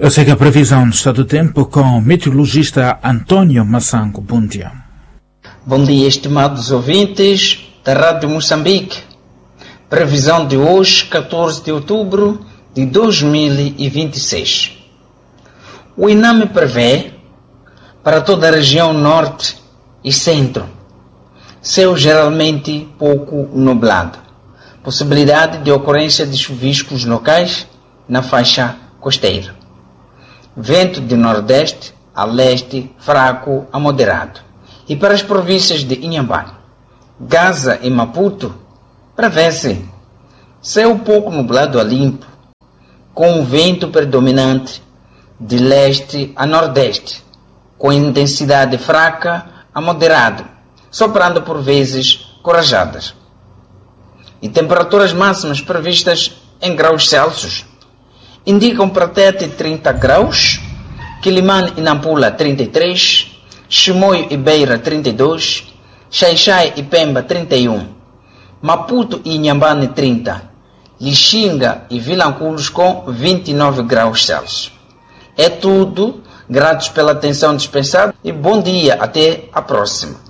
Eu sei que a previsão do estado do tempo com o meteorologista Antônio Massango. Bom dia. Bom dia, estimados ouvintes da Rádio Moçambique. Previsão de hoje, 14 de outubro de 2026. O INAME prevê para toda a região norte e centro céu geralmente pouco nublado. Possibilidade de ocorrência de chuviscos locais na faixa costeira. Vento de nordeste a leste fraco a moderado. E para as províncias de Inhambane, Gaza e Maputo, prevê-se céu pouco nublado a limpo, com vento predominante de leste a nordeste, com intensidade fraca a moderado, soprando por vezes corajadas. E temperaturas máximas previstas em graus Celsius indicam para Tete 30 graus, Quilimane e Nampula 33, Chimoio e Beira 32, Xai-Xai e Pemba 31, Maputo e Inhambane 30, Lixinga e Vilanculos com 29 graus Celsius. É tudo, gratos pela atenção dispensada e bom dia, até a próxima.